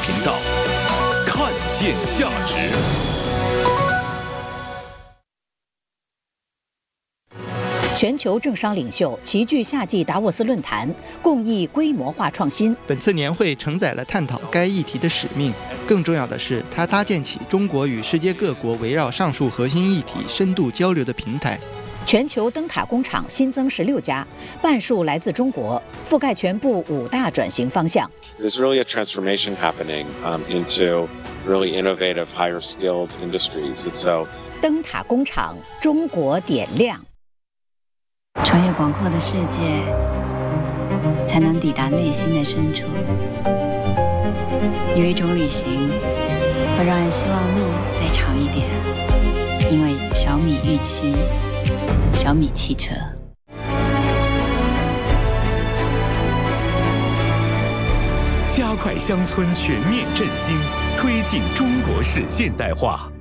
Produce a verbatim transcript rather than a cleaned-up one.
频道，看见价值。 全球政商领袖齐聚夏季达沃斯论坛，共议规模化创新。 本次年会承载了探讨该议题的使命，更重要的是，它搭建起中国与世界各国围绕上述核心议题深度交流的平台。 全球灯塔工厂新增十六家，半数来自中国，覆盖全部五大转型方向。 There's really a transformation happening um, into really innovative, higher skilled industries. And so, 灯塔工厂，中国点亮。 穿越广阔的世界，才能抵达内心的深处。有一种旅行，会让人希望路再长一点，因为小米预期，小米汽车。 加快乡村全面振兴，推进中国式现代化。